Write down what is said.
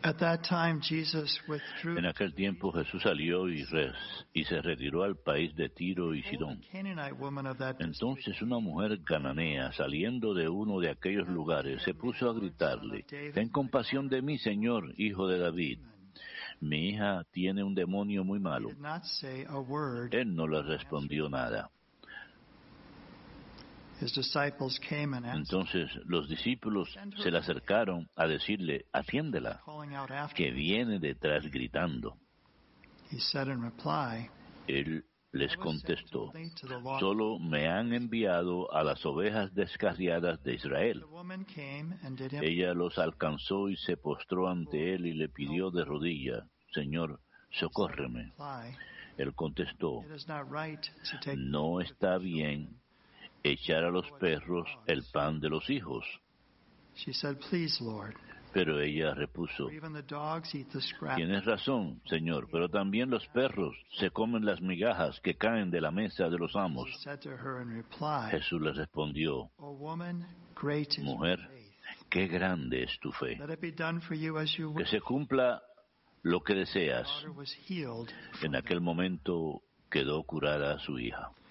At that time, Jesus withdrew En aquel tiempo Jesús salió y se retiró al país de Tiro y Sidón. Canaanite woman of that district. Entonces una mujer cananea, saliendo de uno de aquellos lugares, se puso a gritarle: «Ten compasión de mí, Señor, hijo de David. Mi hija tiene un demonio muy malo». Did not say a word. Él no le respondió nada. His disciples came and asked, Entonces los discípulos se le acercaron a decirle: «Atiéndela, calling out after que him. viene detrás gritando». He said in reply, Él les "I was sent contestó: only to the lost." «Solo me han enviado a las ovejas descarriadas de Israel». The woman came and did him. Ella los alcanzó y se postró ante él y le pidió de rodillas: «Señor, socórreme». Reply, Él contestó: "It is not right to take «No está bien echar a los perros el pan de los hijos». She said, "Please, Lord, Pero ella repuso: for even the dogs eat the scraps." «Tienes razón, Señor, pero también los perros se comen las migajas que caen de la mesa de los amos». Jesus said to her in reply, Jesús le respondió: "O woman, great is your «Mujer, faith. qué grande es tu fe. Let it be done for you as you Que wish." se cumpla lo que Her deseas». daughter was healed En from aquel momento quedó curada su hija.